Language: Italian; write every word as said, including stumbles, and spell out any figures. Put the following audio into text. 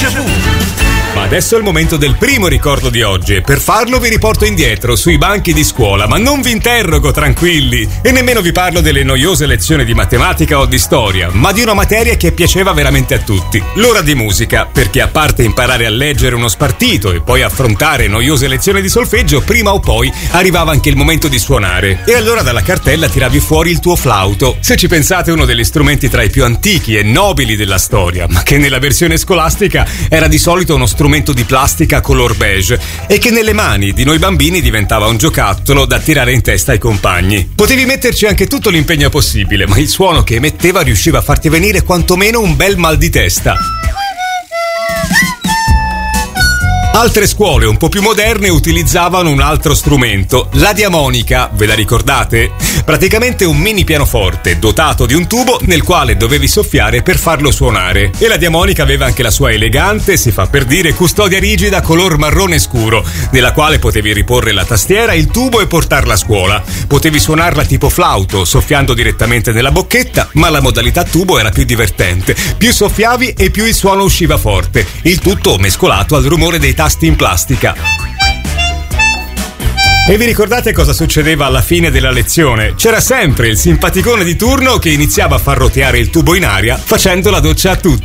Déjà Vu. Ma adesso è il momento del primo ricordo di oggi e per farlo vi riporto indietro sui banchi di scuola, ma non vi interrogo, tranquilli, e nemmeno vi parlo delle noiose lezioni di matematica o di storia, ma di una materia che piaceva veramente a tutti, l'ora di musica, perché a parte imparare a leggere uno spartito e poi affrontare noiose lezioni di solfeggio, prima o poi arrivava anche il momento di suonare e allora dalla cartella tiravi fuori il tuo flauto. Se ci pensate, uno degli strumenti tra i più antichi e nobili della storia, ma che nella versione scolastica era di solito uno strumento strumento di plastica color beige e che nelle mani di noi bambini diventava un giocattolo da tirare in testa ai compagni. Potevi metterci anche tutto l'impegno possibile, ma il suono che emetteva riusciva a farti venire quantomeno un bel mal di testa. Altre scuole un po' più moderne utilizzavano un altro strumento, la diamonica, ve la ricordate? Praticamente un mini pianoforte dotato di un tubo nel quale dovevi soffiare per farlo suonare. E la diamonica aveva anche la sua elegante, si fa per dire, custodia rigida color marrone scuro, nella quale potevi riporre la tastiera, il tubo e portarla a scuola. Potevi suonarla tipo flauto, soffiando direttamente nella bocchetta, ma la modalità tubo era più divertente. Più soffiavi e più il suono usciva forte, il tutto mescolato al rumore dei tasti in plastica. E vi ricordate cosa succedeva alla fine della lezione? C'era sempre il simpaticone di turno che iniziava a far roteare il tubo in aria facendo la doccia a tutti.